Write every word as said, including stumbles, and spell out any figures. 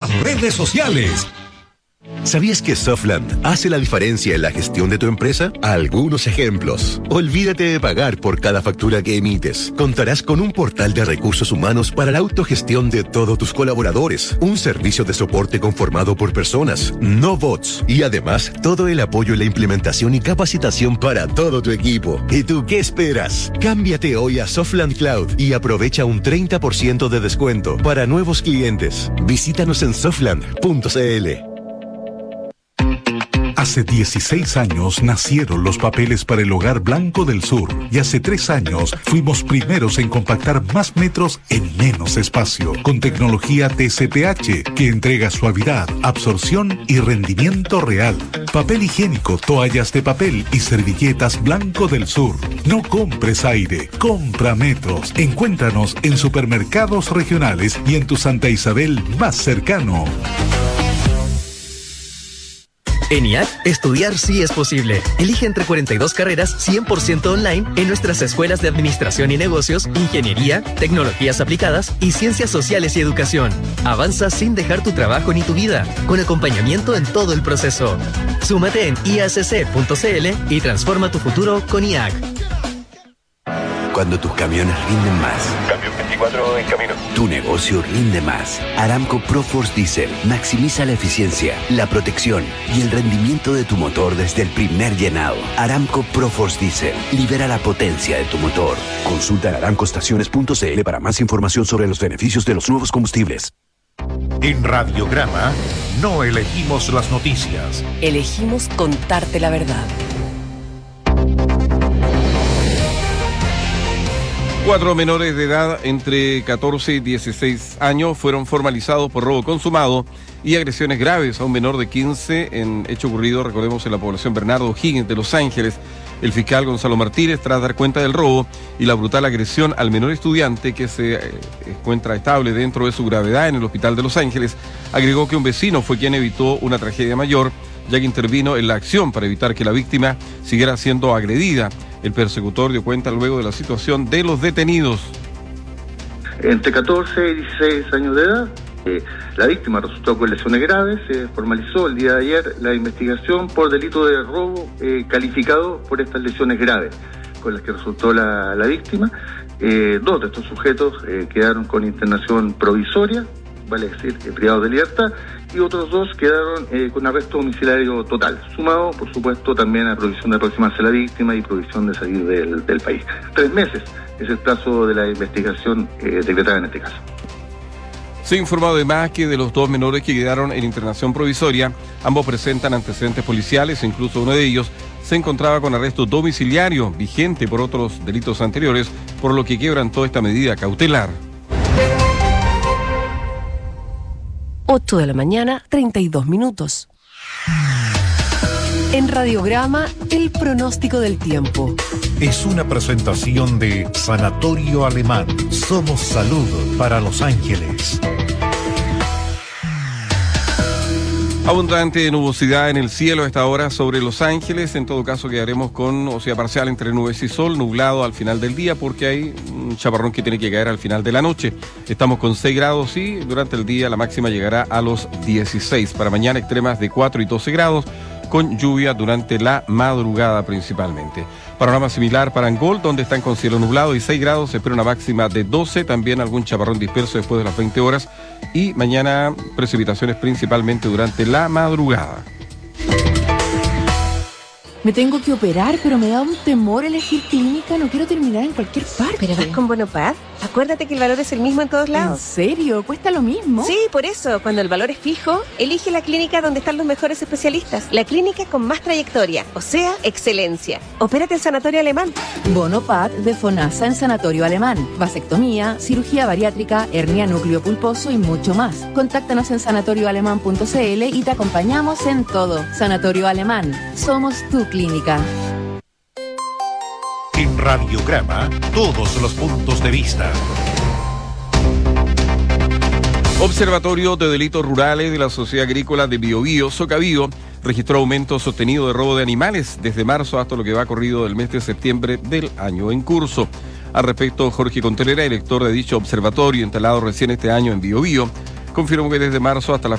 redes sociales. ¿Sabías que Softland hace la diferencia en la gestión de tu empresa? Algunos ejemplos. Olvídate de pagar por cada factura que emites. Contarás con un portal de recursos humanos para la autogestión de todos tus colaboradores. Un servicio de soporte conformado por personas, no bots. Y además, todo el apoyo en la implementación y capacitación para todo tu equipo. ¿Y tú qué esperas? Cámbiate hoy a Softland Cloud y aprovecha un treinta por ciento de descuento para nuevos clientes. Visítanos en softland punto c l. Hace dieciséis años nacieron los papeles para el Hogar Blanco del Sur y hace tres años fuimos primeros en compactar más metros en menos espacio con tecnología T C P H que entrega suavidad, absorción y rendimiento real. Papel higiénico, toallas de papel y servilletas Blanco del Sur. No compres aire, compra metros. Encuéntranos en supermercados regionales y en tu Santa Isabel más cercano. En I A C, estudiar sí es posible. Elige entre cuarenta y dos carreras cien por ciento online en nuestras escuelas de Administración y Negocios, Ingeniería, Tecnologías Aplicadas y Ciencias Sociales y Educación. Avanza sin dejar tu trabajo ni tu vida, con acompañamiento en todo el proceso. Súmate en i a c c punto c l y transforma tu futuro con I A C. Cuando tus camiones rinden más. Cambio veinticuatro en camino. Tu negocio rinde más. Aramco ProForce Diesel maximiza la eficiencia, la protección y el rendimiento de tu motor desde el primer llenado. Aramco ProForce Diesel libera la potencia de tu motor. Consulta en aramco estaciones punto c l para más información sobre los beneficios de los nuevos combustibles. En Radiograma no elegimos las noticias. Elegimos contarte la verdad. Cuatro menores de edad entre catorce y dieciséis años fueron formalizados por robo consumado y agresiones graves a un menor de quince en hecho ocurrido, recordemos, en la población Bernardo O'Higgins de Los Ángeles. El fiscal Gonzalo Martínez, tras dar cuenta del robo y la brutal agresión al menor estudiante que se eh, encuentra estable dentro de su gravedad en el hospital de Los Ángeles, agregó que un vecino fue quien evitó una tragedia mayor, ya que intervino en la acción para evitar que la víctima siguiera siendo agredida. El persecutor dio cuenta luego de la situación de los detenidos. Entre catorce y dieciséis años de edad, eh, la víctima resultó con lesiones graves. Se formalizó el día de ayer la investigación por delito de robo eh, calificado por estas lesiones graves, con las que resultó la, la víctima. Eh, dos de estos sujetos eh, quedaron con internación provisoria, vale decir, eh, privados de libertad, y otros dos quedaron eh, con arresto domiciliario total, sumado, por supuesto, también a provisión de aproximarse a la víctima y provisión de salir del, del país. Tres meses es el plazo de la investigación eh, decretada en este caso. Se ha informado además que de los dos menores que quedaron en internación provisoria, ambos presentan antecedentes policiales, incluso uno de ellos se encontraba con arresto domiciliario vigente por otros delitos anteriores, por lo que quebrantó esta medida cautelar. ocho de la mañana, treinta y dos minutos. En Radiograma, el pronóstico del tiempo. Es una presentación de Sanatorio Alemán. Somos salud para Los Ángeles. Abundante nubosidad en el cielo a esta hora sobre Los Ángeles. En todo caso quedaremos con, o sea, parcial entre nubes y sol, nublado al final del día porque hay un chaparrón que tiene que caer al final de la noche. Estamos con seis grados y durante el día la máxima llegará a los dieciséis. Para mañana extremas de cuatro y doce grados, con lluvia durante la madrugada principalmente. Panorama similar para Angol, donde están con cielo nublado y seis grados, se espera una máxima de doce, también algún chaparrón disperso después de las veinte horas y mañana precipitaciones principalmente durante la madrugada. Me tengo que operar, pero me da un temor elegir clínica. No quiero terminar en cualquier parte. ¿Pero vas con Bonopaz? Acuérdate que el valor es el mismo en todos lados. ¿En serio? ¿Cuesta lo mismo? Sí, por eso. Cuando el valor es fijo, elige la clínica donde están los mejores especialistas. La clínica con más trayectoria, o sea, excelencia. Opérate en Sanatorio Alemán. Bonopaz de FONASA en Sanatorio Alemán. Vasectomía, cirugía bariátrica, hernia núcleo pulposo y mucho más. Contáctanos en sanatorio alemán punto c l y te acompañamos en todo. Sanatorio Alemán. Somos tu clínica. En Radiograma, todos los puntos de vista. Observatorio de Delitos Rurales de la Sociedad Agrícola de Biobío, Socabío, registró aumento sostenido de robo de animales desde marzo hasta lo que va corrido del mes de septiembre del año en curso. Al respecto, Jorge Contreras, director de dicho observatorio instalado recién este año en Biobío, confirmó que desde marzo hasta la